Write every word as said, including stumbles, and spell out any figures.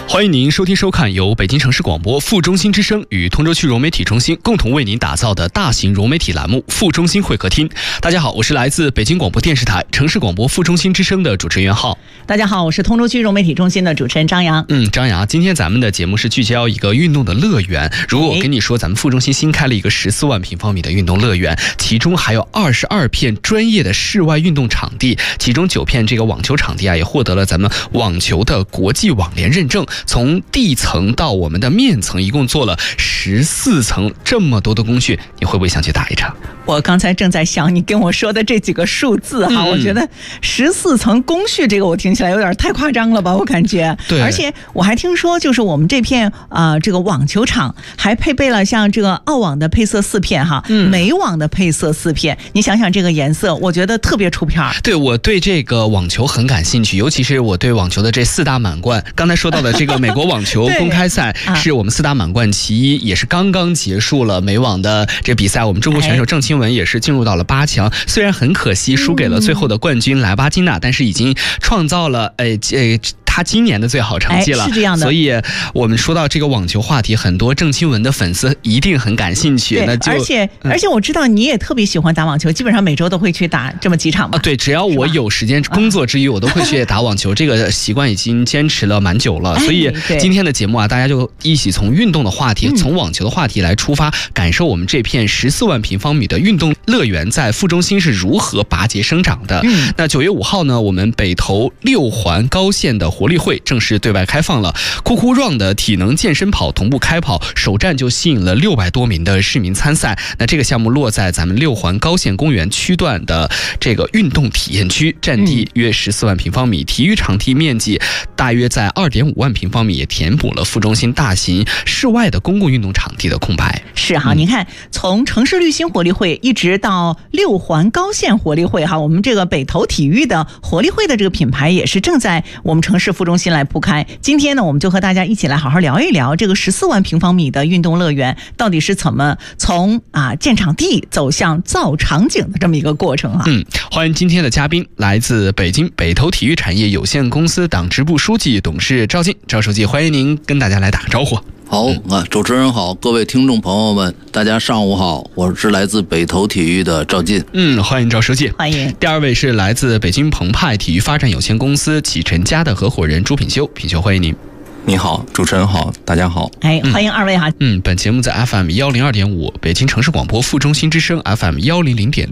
欢迎您收听收看由北京城市广播副中心之声与通州区融媒体中心共同为您打造的大型融媒体栏目《副中心会客厅》。大家好，我是来自北京广播电视台城市广播副中心之声的主持人袁浩。 大家好，我是通州区融媒体中心的主持人张扬。 嗯，张扬，今天咱们的节目是聚焦一个运动的乐园。如果我跟你说，咱们副中心新开了一个十四万平方米的运动乐园，其中还有二十二片专业的室外运动场地，其中九片这个网球场地啊，也获得了咱们网球的国际网联认证。从地层到我们的面层，一共做了十四层，这么多的工序，你会不会想去打一场？ 我刚才正在想你跟我说的这几个数字哈，嗯、我觉得十四层工序这个我听起来有点太夸张了吧，我感觉。 对。 而且我还听说，就是我们这片啊、呃、这个网球场还配备了像这个澳网的配色四片哈，嗯、美网的配色四片。你想想这个颜色，我觉得特别出片。 对，我对这个网球很感兴趣，尤其是我对网球的这四大满贯。刚才说到的这个美国网球公开赛是我们四大满贯其一，也是刚刚结束了美网的这比赛，我们中国选手郑钦文也是进入到了八强，虽然很可惜输给了最后的冠军莱巴金娜，但是已经创造了呃呃他今年的最好成绩了， 是这样的。 所以我们说到这个网球话题，很多郑钦文的粉丝一定很感兴趣。那就而且、嗯、而且我知道你也特别喜欢打网球，基本上每周都会去打这么几场吧？ 啊，对，只要我有时间，工作之余我都会去打网球，这个习惯已经坚持了蛮久了。所以今天的节目啊，大家就一起从运动的话题，从网球的话题来出发，感受我们这片十四万平方米的运动乐园在副中心是如何拔节生长的。嗯、那九月五号呢，我们北投六环高县的活力会正式对外开放了，酷酷 run 的体能健身跑同步开跑，首站就吸引了六百多名的市民参赛。那这个项目落在咱们六环高县公园区段的这个运动体验区，占地约十四万平方米，体育场地面积大约在二点五万平方米，也填补了副中心大型室外的公共运动场地的空白。 是哈，嗯、你看从城市绿心活力会一直到六环高县活力会哈，我们这个北投体育的活力会的这个品牌也是正在我们城市副中心来铺开。今天呢，我们就和大家一起来好好聊一聊这个十四万平方米的运动乐园到底是怎么从啊建场地走向造场景的这么一个过程啊。 嗯，欢迎今天的嘉宾，来自北京北投体育产业有限公司党支部书记、董事赵进，赵书记，欢迎您跟大家来打个招呼。 好啊，主持人好，各位听众朋友们，大家上午好，我是来自北投体育的赵进。 嗯，欢迎赵书记。 欢迎。 第二位是来自北京澎湃体育发展有限公司启辰家的合伙人朱品修，品修欢迎您。 你好，主持人好，大家好。 哎，欢迎二位哈。 嗯，本节目在 F M 一零二点五，北京城市广播副中心之声 F M 一零零点